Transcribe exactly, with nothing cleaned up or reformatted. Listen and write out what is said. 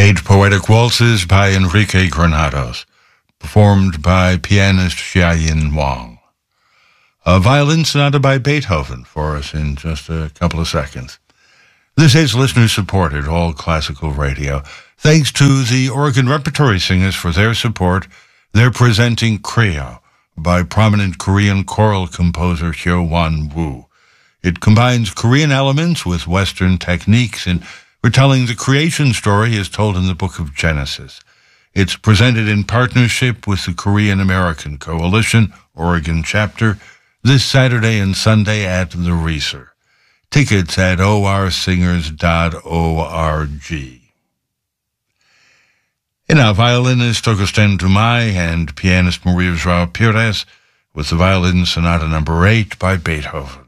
Eight poetic waltzes by Enrique Granados, performed by pianist Xiaoyin Wang. A violin sonata by Beethoven for us in just a couple of seconds. This is listener-supported All Classical Radio. Thanks to the Oregon Repertory Singers for their support. They're presenting Creo by prominent Korean choral composer Hyo-won Woo. It combines Korean elements with Western techniques in retelling the creation story as told in the book of Genesis. It's presented in partnership with the Korean American Coalition, Oregon chapter, this Saturday and Sunday at the Reeser. Tickets at o r singers dot org. And now, violinist Augustin Dumay and pianist Maria João Pires with the Violin Sonata number eight by Beethoven.